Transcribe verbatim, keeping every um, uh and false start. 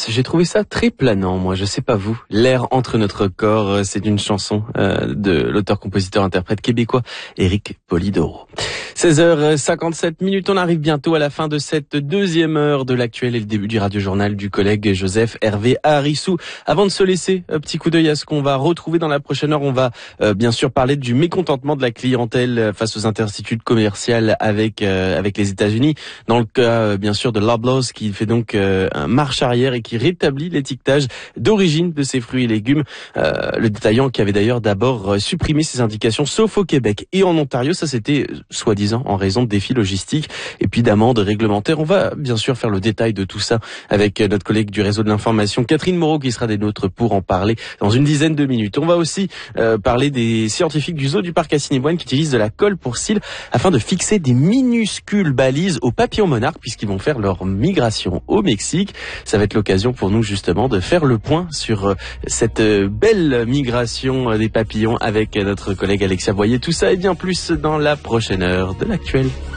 J'ai trouvé ça très planant, moi, je sais pas vous. L'air entre notre corps, c'est une chanson euh, de l'auteur-compositeur-interprète québécois Éric Polidoro. seize heures cinquante-sept minutes, on arrive bientôt à la fin de cette deuxième heure de l'actuel et le début du radio-journal du collègue Joseph Hervé Harissou. Avant de se laisser, un petit coup d'œil à ce qu'on va retrouver dans la prochaine heure, on va euh, bien sûr parler du mécontentement de la clientèle face aux interstituts commerciales avec euh, avec les États-Unis. Dans le cas, euh, bien sûr, de Loblaws qui fait donc euh, un marche arrière et qui rétablit l'étiquetage d'origine de ses fruits et légumes. Euh, le détaillant qui avait d'ailleurs d'abord supprimé ses indications, sauf au Québec et en Ontario, ça c'était soi-disant en raison de défis logistiques et puis d'amendes réglementaires. On va bien sûr faire le détail de tout ça avec notre collègue du réseau de l'information, Catherine Moreau, qui sera des nôtres pour en parler dans une dizaine de minutes. On va aussi euh, parler des scientifiques du zoo du parc Assiniboine qui utilisent de la colle pour cils afin de fixer des minuscules balises aux papillons monarques puisqu'ils vont faire leur migration au Mexique. Ça va être l'occasion pour nous justement de faire le point sur cette belle migration des papillons avec notre collègue Alexia Boyer. Tout ça et bien plus dans la prochaine heure de l'actuel.